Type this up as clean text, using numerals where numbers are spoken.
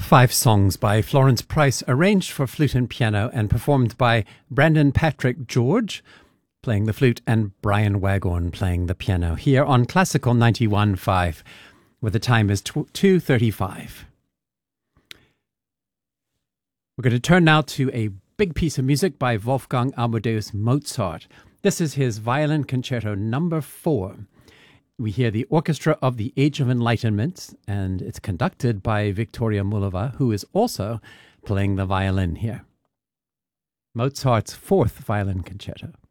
5 songs by Florence Price, arranged for flute and piano and performed by Brandon Patrick George, playing the flute, and Brian Waghorn playing the piano, here on Classical 91.5, where the time is 2:35. We're going to turn now to a big piece of music by Wolfgang Amadeus Mozart. This is his Violin Concerto No. 4. We hear the Orchestra of the Age of Enlightenment, and it's conducted by Viktoria Mullova, who is also playing the violin here. Mozart's 4th Violin Concerto.